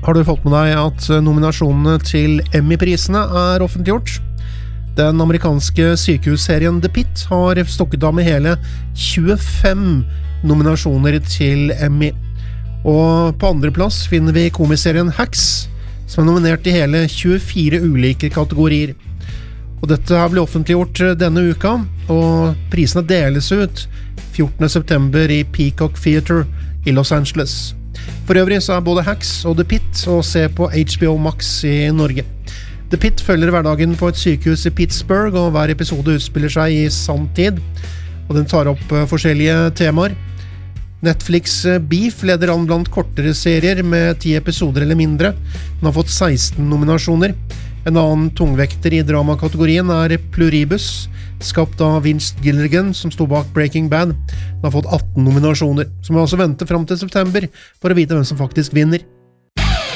har du fått med deg at nominasjonene til Emmy-prisene offentliggjort? Den amerikanske sykehusserien The Pitt har stokket av med hele 25 nominasjoner til Emmy. Og på andre plass finner vi komiserien Hacks, som nominert i hele 24 ulike kategorier. Og dette har blitt offentliggjort denne uka, og prisene deles ut 14. september i Peacock Theater i Los Angeles. For øvrig så både Hacks og The Pitt å se på HBO Max i Norge. The Pitt følger hverdagen på et sykehus i Pittsburgh, og hver episode utspiller seg i sanntid, og den tar opp forskjellige temaer. Netflix Beef leder an blant kortere serier med 10 episoder eller mindre. Den har fått 16 nominasjoner. En annen tungvekter i dramakategorien Pluribus, skapt av Vince Gilligan, som stod bak Breaking Bad. Den har fått 18 nominasjoner, som vi altså venter frem til september for å vite hvem som faktisk vinner.